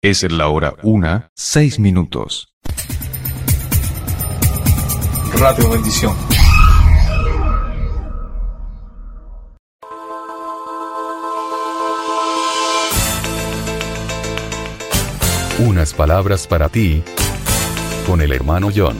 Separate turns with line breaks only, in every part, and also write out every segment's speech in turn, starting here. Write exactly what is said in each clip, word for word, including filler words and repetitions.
Es la hora una, seis minutos. Radio Bendición.
Unas palabras para ti, con el hermano John.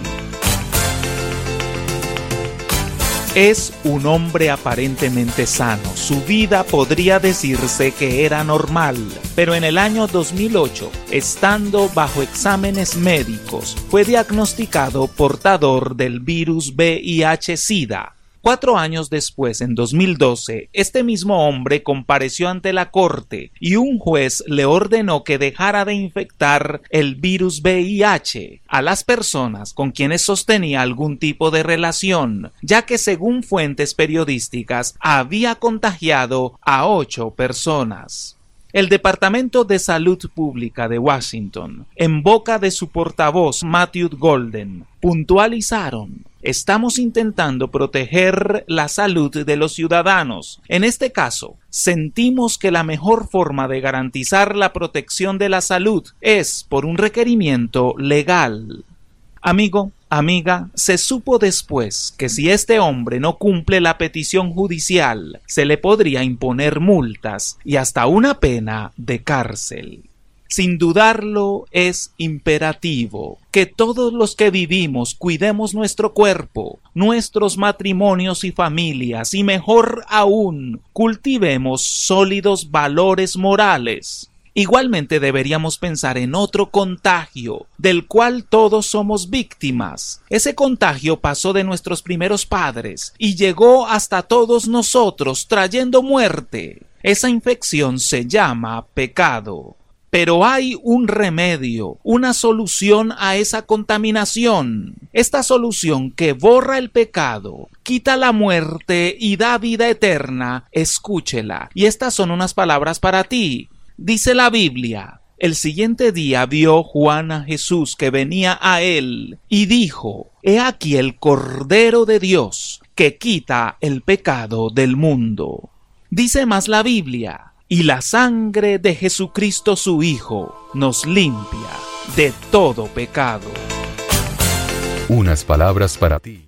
Es un hombre aparentemente sano. Su vida podría decirse que era normal, pero en el año dos mil ocho, estando bajo exámenes médicos, fue diagnosticado portador del virus V I H-Sida. Cuatro años después, en dos mil doce, este mismo hombre compareció ante la corte y un juez le ordenó que dejara de infectar el virus V I H a las personas con quienes sostenía algún tipo de relación, ya que según fuentes periodísticas había contagiado a ocho personas. El Departamento de Salud Pública de Washington, en boca de su portavoz Matthew Golden, puntualizaron: estamos intentando proteger la salud de los ciudadanos. En este caso, sentimos que la mejor forma de garantizar la protección de la salud es por un requerimiento legal. Amigo, amiga, se supo después que si este hombre no cumple la petición judicial, se le podría imponer multas y hasta una pena de cárcel. Sin dudarlo, es imperativo que todos los que vivimos cuidemos nuestro cuerpo, nuestros matrimonios y familias, y mejor aún, cultivemos sólidos valores morales. Igualmente deberíamos pensar en otro contagio, del cual todos somos víctimas. Ese contagio pasó de nuestros primeros padres y llegó hasta todos nosotros, trayendo muerte. Esa infección se llama pecado. Pero hay un remedio, una solución a esa contaminación. Esta solución que borra el pecado, quita la muerte y da vida eterna, escúchela. Y estas son unas palabras para ti. Dice la Biblia: el siguiente día vio Juan a Jesús que venía a él y dijo: he aquí el Cordero de Dios que quita el pecado del mundo. Dice más la Biblia: y la sangre de Jesucristo su Hijo nos limpia de todo pecado.
Unas palabras para ti,